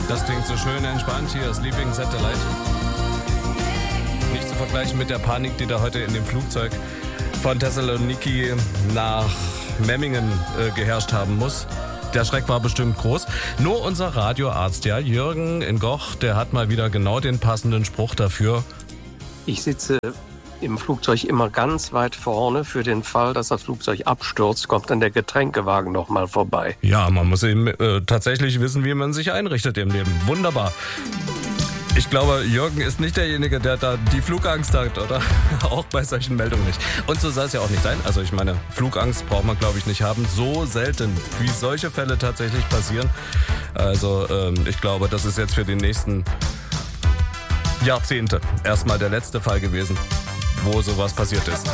Das klingt so schön entspannt hier, Sleeping Satellite. Nicht zu vergleichen mit der Panik, die da heute in dem Flugzeug von Thessaloniki nach Memmingen geherrscht haben muss. Der Schreck war bestimmt groß. Nur unser Radioarzt, ja, Jürgen in Goch, der hat mal wieder genau den passenden Spruch dafür. Ich sitze im Flugzeug immer ganz weit vorne. Für den Fall, dass das Flugzeug abstürzt, kommt dann der Getränkewagen nochmal vorbei. Ja, man muss eben tatsächlich wissen, wie man sich einrichtet im Leben. Wunderbar. Ich glaube, Jürgen ist nicht derjenige, der da die Flugangst hat, oder? Auch bei solchen Meldungen nicht. Und so soll es ja auch nicht sein. Also ich meine, Flugangst braucht man, glaube ich, nicht haben. So selten, wie solche Fälle tatsächlich passieren. Also ich glaube, das ist jetzt für die nächsten Jahrzehnte erstmal der letzte Fall gewesen, wo sowas passiert ist.